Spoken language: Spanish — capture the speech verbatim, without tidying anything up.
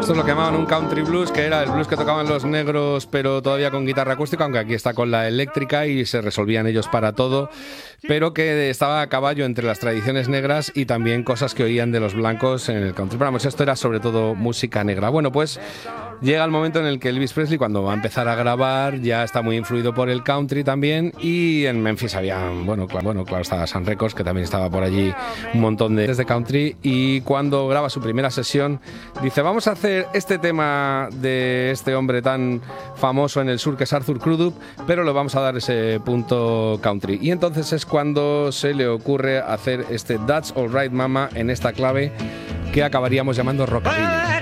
Esto es lo que llamaban un country blues, que era el blues que tocaban los negros, pero todavía con guitarra acústica, aunque aquí está con la eléctrica y se resolvían ellos para todo, pero que estaba a caballo entre las tradiciones negras y también cosas que oían de los blancos en el country. Pero vamos, esto era sobre todo música negra. Bueno, pues llega el momento en el que Elvis Presley, cuando va a empezar a grabar, ya está muy influido por el country también, y en Memphis había, bueno, claro, bueno, claro estaba Sun Records, que también estaba por allí un montón de de country, y cuando graba su primera sesión dice: vamos a hacer este tema de este hombre tan famoso en el sur que es Arthur Crudup, pero lo vamos a dar ese punto country. Y entonces es cuando se le ocurre hacer este That's Alright Mama en esta clave que acabaríamos llamando rockabilly.